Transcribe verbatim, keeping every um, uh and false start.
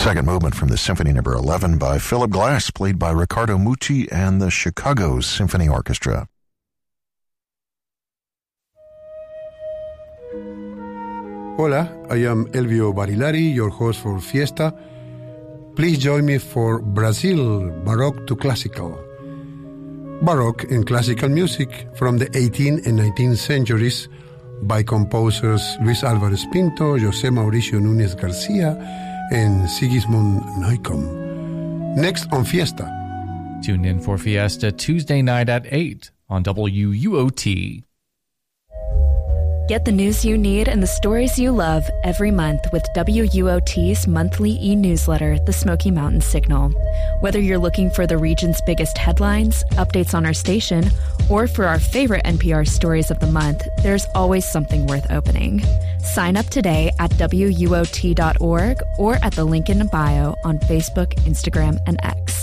Second movement from the Symphony Number eleven by Philip Glass, played by Riccardo Mucci and the Chicago Symphony Orchestra. Hola, I am Elvio Barilari, your host for Fiesta. Please join me for Brazil, Baroque to Classical. Baroque and classical music from the eighteenth and nineteenth centuries by composers Luis Álvarez Pinto, José Mauricio Núñez Garcia, and Sigismund Neukomm. Next on Fiesta. Tune in for Fiesta Tuesday night at eight on W U O T. Get the news you need and the stories you love every month with W U O T's monthly e-newsletter, The Smoky Mountain Signal. Whether you're looking for the region's biggest headlines, updates on our station, or for our favorite N P R stories of the month, there's always something worth opening. Sign up today at W U O T dot org or at the link in the bio on Facebook, Instagram, and X.